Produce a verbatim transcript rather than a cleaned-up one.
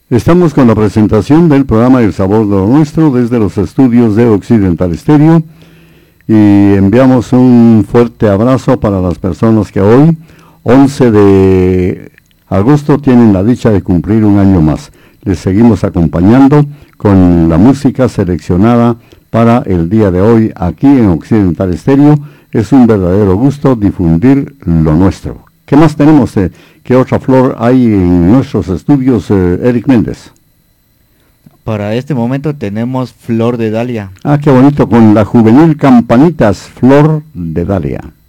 Estamos con la presentación del programa El Sabor de lo Nuestro desde los estudios de Occidental Stereo y enviamos un fuerte abrazo para las personas que hoy, once de agosto, tienen la dicha de cumplir un año más. Les seguimos acompañando con la música seleccionada para el día de hoy aquí en Occidental Stereo. Es un verdadero gusto difundir lo nuestro. ¿Qué más tenemos? Eh? ¿Qué otra flor hay en nuestros estudios, eh, Eric Méndez? Para este momento tenemos Flor de Dalia. Ah, qué bonito, con la juvenil Campanitas, Flor de Dalia.